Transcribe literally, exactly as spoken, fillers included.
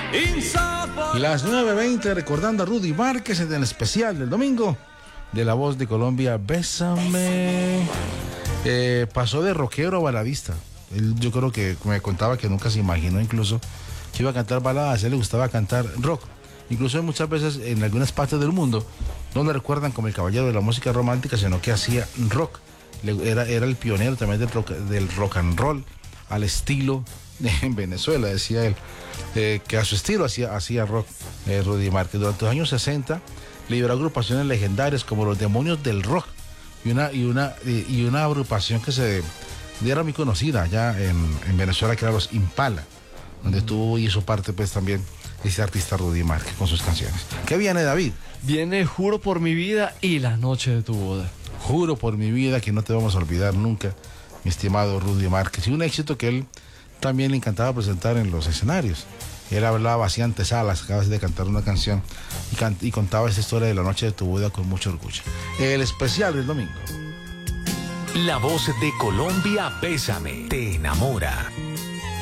Las nueve veinte, recordando a Rudy Márquez en el especial del domingo de La Voz de Colombia, Bésame. Eh, pasó de rockero a baladista. Él, yo creo que me contaba que nunca se imaginó incluso que iba a cantar baladas. A él le gustaba cantar rock. Incluso muchas veces en algunas partes del mundo no le recuerdan como el caballero de la música romántica, sino que hacía rock. Le, era, era el pionero también del rock, del rock and roll al estilo de, en Venezuela, decía él, eh, que a su estilo hacía, hacía rock eh, Rudy Márquez. Durante los años sesenta lideró agrupaciones legendarias como Los Demonios del Rock y una, y una, y una agrupación que se era muy conocida allá en, en Venezuela, que era Los Impala, donde tuvo y hizo parte pues también ese artista Rudy Márquez con sus canciones. ¿Qué viene, David? Viene Juro por mi vida y La noche de tu boda. Juro por mi vida que no te vamos a olvidar nunca, mi estimado Rudy Márquez. Y un éxito que él también le encantaba presentar en los escenarios. Él hablaba así ante salas, acabas de cantar una canción y, can y contaba esa historia de La noche de tu boda con mucho orgullo. El especial del domingo. La Voz de Colombia, Bésame, te enamora.